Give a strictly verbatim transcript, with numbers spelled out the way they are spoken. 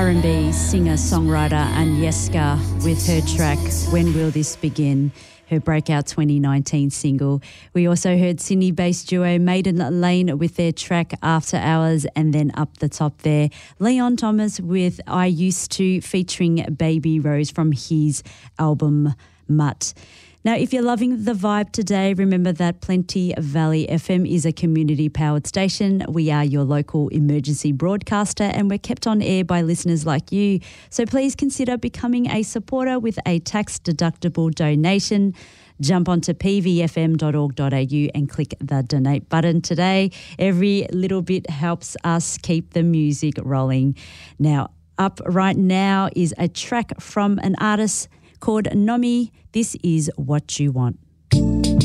R and B singer-songwriter Agnieszka with her track When Will This Begin, her breakout twenty nineteen single. We also heard Sydney-based duo Maiden Lane with their track After Hours, and then up the top there, Leon Thomas with I Used To featuring Baby Rose from his album Mutt. Now, if you're loving the vibe today, remember that Plenty Valley F M is a community-powered station. We are your local emergency broadcaster and we're kept on air by listeners like you. So please consider becoming a supporter with a tax-deductible donation. Jump onto p v f m dot org dot a u and click the donate button today. Every little bit helps us keep the music rolling. Now, up right now is a track from an artist called Nomi. This is What You Want.